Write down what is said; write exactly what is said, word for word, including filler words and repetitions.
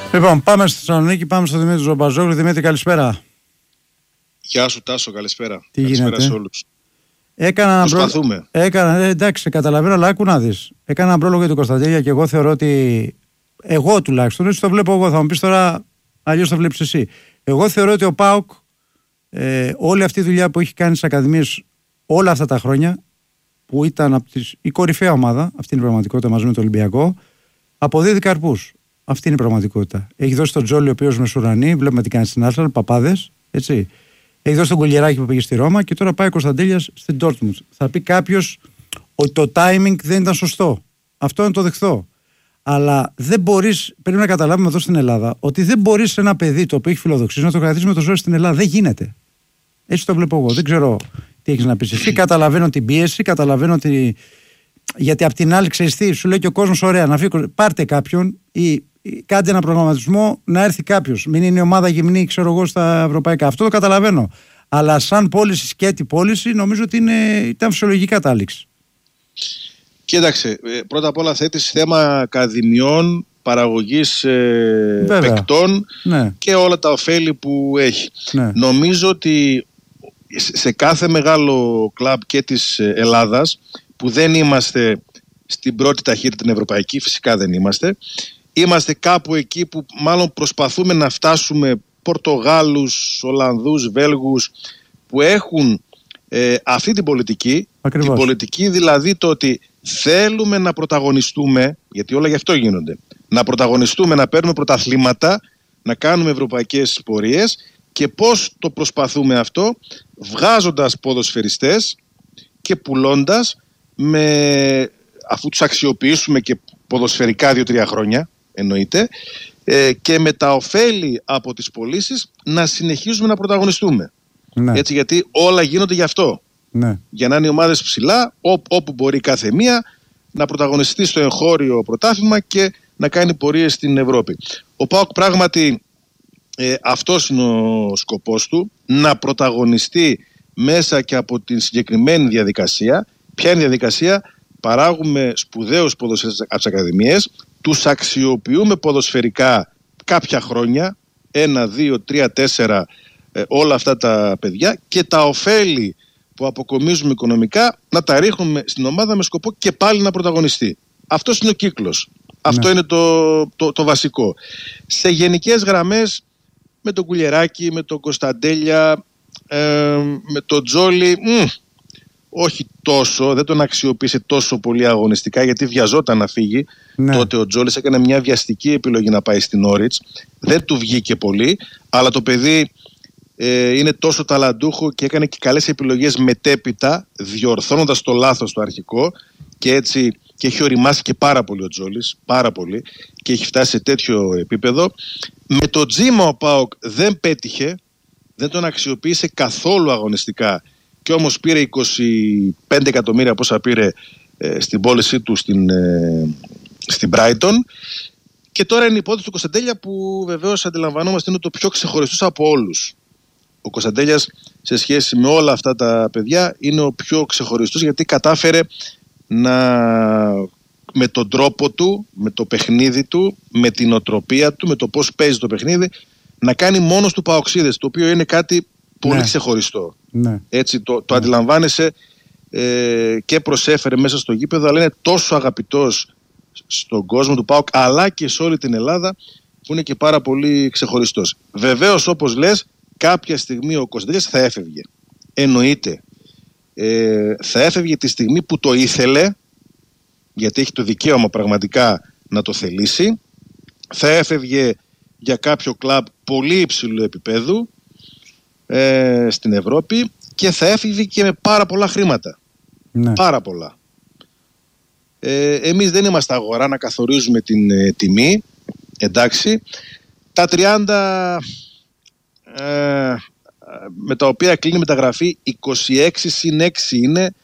Λοιπόν, πάμε στη Θεσσαλονίκη, πάμε στο Δημήτρη Ζωμπαζόγλου. Δημήτρη, καλησπέρα. Γεια σου Τάσο, καλησπέρα. Τι καλησπέρα γίνεται? σε όλους. Έκανα Προσπαθούμε. Προ... Έκανα, ε, εντάξει, καταλαβαίνω, αλλά άκου να δεις. Έκανα ένα πρόλογο για τον Κωνσταντέλια και εγώ θεωρώ ότι. Εγώ τουλάχιστον, έτσι το βλέπω εγώ. Θα μου πεις τώρα, αλλιώς το βλέπεις εσύ. Εγώ θεωρώ ότι ο ΠΑΟΚ, ε, όλη αυτή η δουλειά που έχει κάνει στις ακαδημίες όλα αυτά τα χρόνια, που ήταν από τις, η κορυφαία ομάδα, αυτή είναι η πραγματικότητα μαζί με το Ολυμπιακό, αποδίδει καρπούς. Αυτή είναι η πραγματικότητα. Έχει δώσει τον Τζόλι, ο οποίος μεσουρανεί, βλέπουμε τι κάνει στην Άρσεναλ, παπάδες, έτσι. Έχει δώσει τον Κουλιεράκη που πήγε στη Ρώμα και τώρα πάει ο Κωνσταντέλιας στην Ντόρτμουντ. Θα πει κάποιος ότι το timing δεν ήταν σωστό. Αυτό να το δεχθώ. Αλλά δεν μπορείς, πρέπει να καταλάβουμε εδώ στην Ελλάδα, ότι δεν μπορείς ένα παιδί το οποίο έχει φιλοδοξίες να το κρατήσει με το ζόρι στην Ελλάδα. Δεν γίνεται. Έτσι το βλέπω εγώ. Δεν ξέρω τι έχεις να πεις εσύ. Καταλαβαίνω την πίεση, καταλαβαίνω ότι. Γιατί απ' την άλλη, ξέρεις τι, σου λέει και ο κόσμος, ωραία, να φύγει, πάρτε κάποιον ή. Κάντε ένα προγραμματισμό να έρθει κάποιος. Μην είναι η ομάδα γυμνή, ξέρω εγώ, στα ευρωπαϊκά. Αυτό το καταλαβαίνω. Αλλά σαν πώληση, σκέτη πώληση, νομίζω ότι είναι, ήταν φυσιολογική κατάληξη. Κοίταξε, πρώτα απ' όλα θέτεις θέμα ακαδημιών, παραγωγής ε, παικτών, ναι, και όλα τα ωφέλη που έχει. Ναι. Νομίζω ότι σε κάθε μεγάλο κλαμπ και της Ελλάδας, που δεν είμαστε στην πρώτη ταχύτητα την ευρωπαϊκή, φυσικά δεν είμαστε, είμαστε κάπου εκεί που μάλλον προσπαθούμε να φτάσουμε Πορτογάλους, Ολλανδούς, Βέλγους που έχουν ε, αυτή την πολιτική. Ακριβώς. Την πολιτική δηλαδή το ότι θέλουμε να πρωταγωνιστούμε, γιατί όλα γι' αυτό γίνονται, να πρωταγωνιστούμε, να παίρνουμε πρωταθλήματα, να κάνουμε ευρωπαϊκές πορείες. Και πώς το προσπαθούμε αυτό? Βγάζοντας ποδοσφαιριστές και πουλώντας, με, αφού τους αξιοποιήσουμε και ποδοσφαιρικά δύο-τρία χρόνια, εννοείται, ε, και με τα ωφέλη από τις πωλήσεις να συνεχίζουμε να πρωταγωνιστούμε. Ναι. Έτσι, γιατί όλα γίνονται γι' αυτό. Ναι. Για να είναι οι ομάδες ψηλά, ό, όπου μπορεί κάθε μία να πρωταγωνιστεί στο εγχώριο πρωτάθλημα και να κάνει πορείες στην Ευρώπη. Ο ΠΑΟΚ πράγματι ε, αυτός είναι ο σκοπός του, να πρωταγωνιστεί μέσα και από την συγκεκριμένη διαδικασία. Ποια είναι η διαδικασία? Παράγουμε σπουδαίους ποδοσφαιριστές από τις ακαδημίες, τους αξιοποιούμε ποδοσφαιρικά κάποια χρόνια, ένα, δύο, τρία, τέσσερα, ε, όλα αυτά τα παιδιά, και τα ωφέλη που αποκομίζουμε οικονομικά να τα ρίχνουμε στην ομάδα με σκοπό και πάλι να πρωταγωνιστεί. Αυτός είναι ο κύκλος. Ναι. Αυτό είναι το, το, το βασικό. Σε γενικές γραμμές, με τον Κουλιεράκη, με τον Κωνσταντέλια, ε, με τον Τζόλι, μ, όχι τόσο, δεν τον αξιοποίησε τόσο πολύ αγωνιστικά, γιατί βιαζόταν να φύγει. Ναι. Τότε ο Τζόλις έκανε μια βιαστική επιλογή να πάει στην Όριτς. Δεν του βγήκε πολύ, αλλά το παιδί ε, είναι τόσο ταλαντούχο και έκανε και καλές επιλογές μετέπειτα, διορθώνοντας το λάθος το αρχικό, και έτσι και έχει οριμάσει και πάρα πολύ ο Τζόλις, πάρα πολύ, και έχει φτάσει σε τέτοιο επίπεδο. Με το Τζίμα ο ΠΑΟΚ δεν πέτυχε, δεν τον αξιοποίησε καθόλου αγωνιστικά, και όμως πήρε είκοσι πέντε εκατομμύρια πόσα πήρε ε, στην πώλησή του στην, ε, στην Brighton. Και τώρα είναι η υπόθεση του Κωνσταντέλια, που βεβαίως αντιλαμβανόμαστε είναι το πιο ξεχωριστός από όλους. Ο Κωνσταντέλιας σε σχέση με όλα αυτά τα παιδιά είναι ο πιο ξεχωριστός, γιατί κατάφερε να, με τον τρόπο του, με το παιχνίδι του, με την οτροπία του, με το πώς παίζει το παιχνίδι, να κάνει μόνος του παοξίδες, το οποίο είναι κάτι πολύ ναι. ξεχωριστό. Ναι. Έτσι το, το ναι. αντιλαμβάνεσαι, ε, και προσέφερε μέσα στο γήπεδο, αλλά είναι τόσο αγαπητός στον κόσμο του ΠΑΟΚ, αλλά και σε όλη την Ελλάδα, που είναι και πάρα πολύ ξεχωριστός. Βεβαίως, όπως λες, κάποια στιγμή ο Κωνσταντέλιας θα έφευγε. Εννοείται. Ε, θα έφευγε τη στιγμή που το ήθελε, γιατί έχει το δικαίωμα πραγματικά να το θελήσει. Θα έφευγε για κάποιο κλαμπ πολύ υψηλού επίπεδου ε, στην Ευρώπη, και θα έφευγε και με πάρα πολλά χρήματα. Ναι. Πάρα πολλά. Ε, εμείς δεν είμαστε αγορά να καθορίζουμε την ε, τιμή. Εντάξει. Τα τριάντα ε, με τα οποία κλείνει μεταγραφή, είκοσι έξι συν έξι είναι,